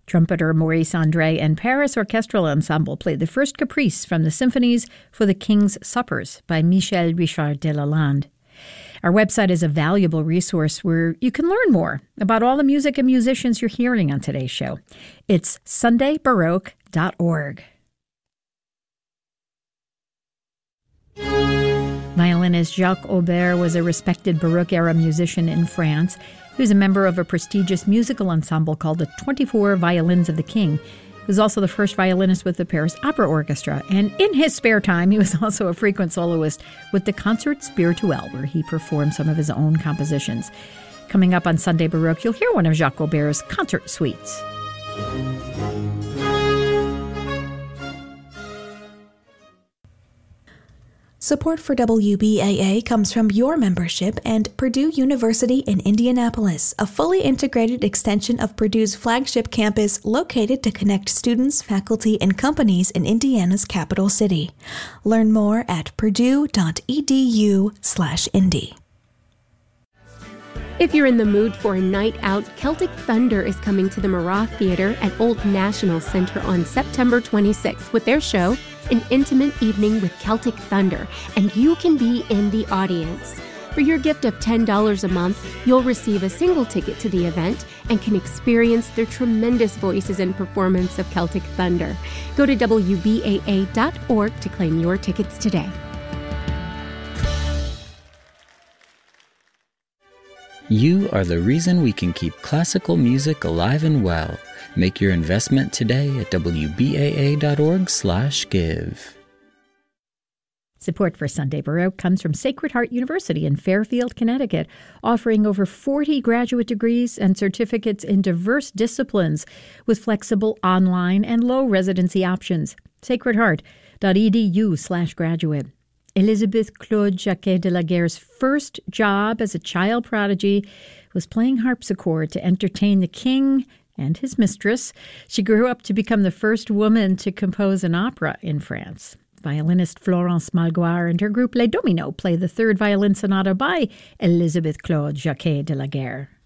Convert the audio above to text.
Trumpeter Maurice André and Paris Orchestral Ensemble played the first caprice from the symphonies for the King's Suppers by Michel Richard de Lalande. Our website is a valuable resource where you can learn more about all the music and musicians you're hearing on today's show. It's sundaybaroque.org. Violinist Jacques Aubert was a respected Baroque-era musician in France. He was a member of a prestigious musical ensemble called the 24 Violins of the King. He was also the first violinist with the Paris Opera Orchestra, and in his spare time, he was also a frequent soloist with the Concert Spirituel, where he performed some of his own compositions. Coming up on Sunday Baroque, you'll hear one of Jacques Aubert's concert suites. Support for WBAA comes from your membership and Purdue University in Indianapolis, a fully integrated extension of Purdue's flagship campus located to connect students, faculty, and companies in Indiana's capital city. Learn more at purdue.edu/Indy. If you're in the mood for a night out, Celtic Thunder is coming to the Marat Theater at Old National Center on September 26th with their show, An Intimate Evening with Celtic Thunder, and you can be in the audience. For your gift of $10 a month, you'll receive a single ticket to the event and can experience their tremendous voices and performance of Celtic Thunder. Go to WBAA.org to claim your tickets today. You are the reason we can keep classical music alive and well. Make your investment today at WBAA.org/give. Support for Sunday Baroque comes from Sacred Heart University in Fairfield, Connecticut, offering over 40 graduate degrees and certificates in diverse disciplines with flexible online and low residency options. sacredheart.edu/graduate. Elizabeth Claude Jacquet de la Guerre's first job as a child prodigy was playing harpsichord to entertain the king and his mistress. She grew up to become the first woman to compose an opera in France. Violinist Florence Malgoire and her group Les Dominos play the third violin sonata by Elizabeth Claude Jacquet de la Guerre.